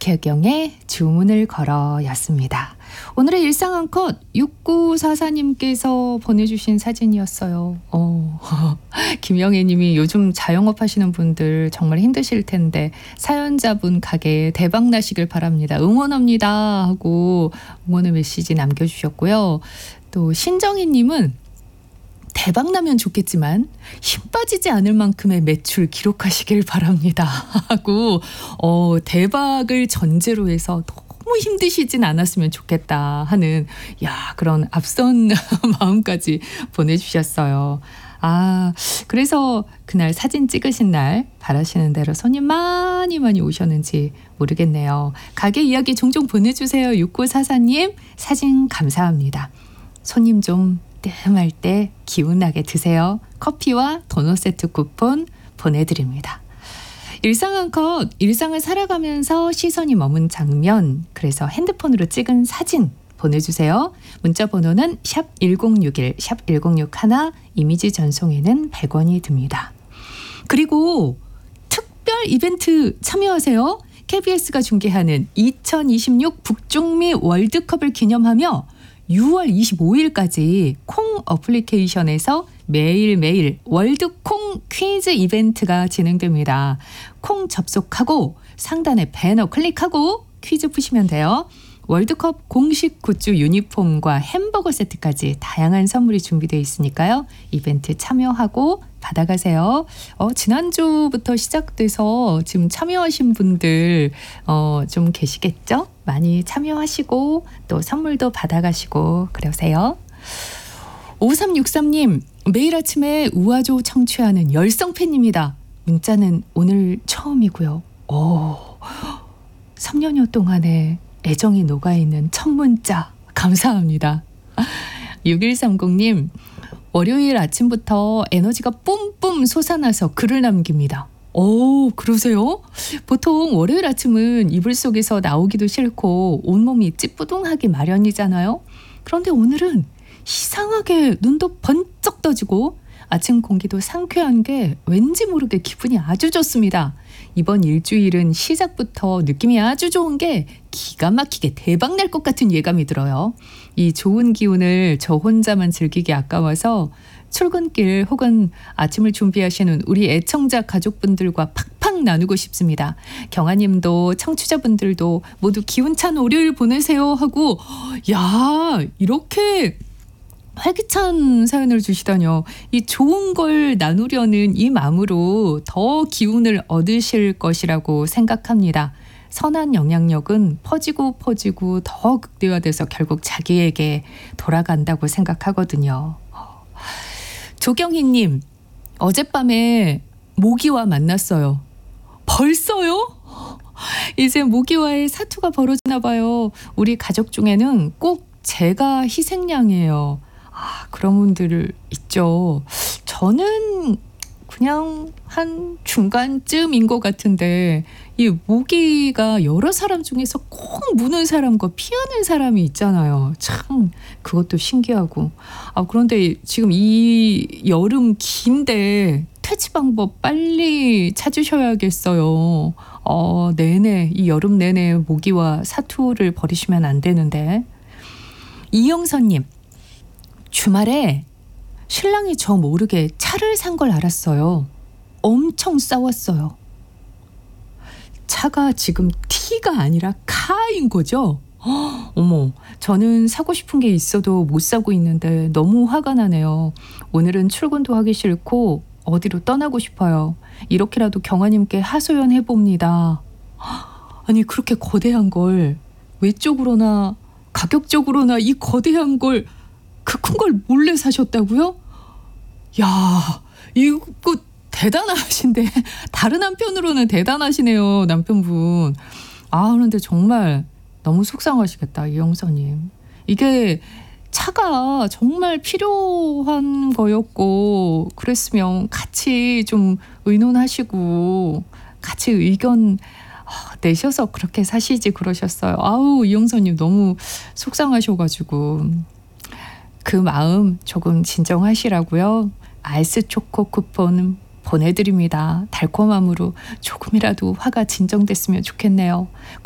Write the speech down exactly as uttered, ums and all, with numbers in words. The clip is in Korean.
박혜경의 주문을 걸어 였습니다. 오늘의 일상 한 컷 육구사사님께서 보내주신 사진이었어요. 어, 김영애님이 요즘 자영업 하시는 분들 정말 힘드실 텐데 사연자분 가게 대박 나시길 바랍니다. 응원합니다 하고 응원의 메시지 남겨주셨고요. 또 신정희님은 대박 나면 좋겠지만 힘 빠지지 않을 만큼의 매출 기록하시길 바랍니다 하고 어, 대박을 전제로 해서 너무 힘드시진 않았으면 좋겠다 하는 야 그런 앞선 마음까지 보내주셨어요. 아 그래서 그날 사진 찍으신 날 바라시는 대로 손님 많이 많이 오셨는지 모르겠네요. 가게 이야기 종종 보내주세요. 육구사사님 사진 감사합니다. 손님 좀 뜸할 때 기운나게 드세요. 커피와 도넛 세트 쿠폰 보내드립니다. 일상 한 컷, 일상을 살아가면서 시선이 머문 장면, 그래서 핸드폰으로 찍은 사진 보내주세요. 문자 번호는 샵 일공육일, 샵 일공육일, 이미지 전송에는 백 원이 듭니다. 그리고 특별 이벤트 참여하세요. 케이비에스가 중계하는 이천이십육 북중미 월드컵을 기념하며 유월 이십오일까지 콩 어플리케이션에서 매일매일 월드콩 퀴즈 이벤트가 진행됩니다. 콩 접속하고 상단에 배너 클릭하고 퀴즈 푸시면 돼요. 월드컵 공식 굿즈 유니폼과 햄버거 세트까지 다양한 선물이 준비되어 있으니까요. 이벤트 참여하고 받아가세요. 어, 지난주부터 시작돼서 지금 참여하신 분들 어, 좀 계시겠죠? 많이 참여하시고 또 선물도 받아가시고 그러세요. 오삼육삼님 매일 아침에 우아조 청취하는 열성팬입니다. 문자는 오늘 처음이고요. 오, 삼 년여 동안의 애정이 녹아있는 첫 문자 감사합니다. 육일삼공님 월요일 아침부터 에너지가 뿜뿜 솟아나서 글을 남깁니다. 오, 그러세요? 보통 월요일 아침은 이불 속에서 나오기도 싫고 온몸이 찌뿌둥하기 마련이잖아요. 그런데 오늘은 이상하게 눈도 번쩍 떠지고 아침 공기도 상쾌한 게 왠지 모르게 기분이 아주 좋습니다. 이번 일주일은 시작부터 느낌이 아주 좋은 게 기가 막히게 대박 날 것 같은 예감이 들어요. 이 좋은 기운을 저 혼자만 즐기기 아까워서 출근길 혹은 아침을 준비하시는 우리 애청자 가족분들과 팍팍 나누고 싶습니다. 경아님도 청취자분들도 모두 기운찬 월요일 보내세요 하고 야 이렇게 활기찬 사연을 주시다뇨. 이 좋은 걸 나누려는 이 마음으로 더 기운을 얻으실 것이라고 생각합니다. 선한 영향력은 퍼지고 퍼지고 더 극대화돼서 결국 자기에게 돌아간다고 생각하거든요. 조경희님, 어젯밤에 모기와 만났어요. 벌써요? 이제 모기와의 사투가 벌어지나 봐요. 우리 가족 중에는 꼭 제가 희생양이에요. 아, 그런 분들 있죠. 저는 그냥 한 중간쯤인 것 같은데 이 모기가 여러 사람 중에서 꼭 무는 사람과 피하는 사람이 있잖아요. 참 그것도 신기하고. 아, 그런데 지금 이 여름 긴데 퇴치 방법 빨리 찾으셔야겠어요. 어, 내내 이 여름 내내 모기와 사투를 벌이시면 안 되는데. 이영선님, 주말에 신랑이 저 모르게 차를 산 걸 알았어요. 엄청 싸웠어요. 차가 지금 T가 아니라 카인 거죠? 허, 어머, 저는 사고 싶은 게 있어도 못 사고 있는데 너무 화가 나네요. 오늘은 출근도 하기 싫고 어디로 떠나고 싶어요. 이렇게라도 경아님께 하소연해봅니다. 아니 그렇게 거대한 걸 외적으로나 가격적으로나 이 거대한 걸 그 큰 걸 몰래 사셨다고요? 야, 이거 대단하신데 다른 한편으로는 대단하시네요, 남편분. 아, 그런데 정말 너무 속상하시겠다, 이영선님. 이게 차가 정말 필요한 거였고 그랬으면 같이 좀 의논하시고 같이 의견 내셔서 그렇게 사시지 그러셨어요. 아우, 이영선님 너무 속상하셔가지고 그 마음 조금 진정하시라고요. 아이스 초코 쿠폰 보내드립니다. 달콤함으로 조금이라도 화가 진정됐으면 좋겠네요.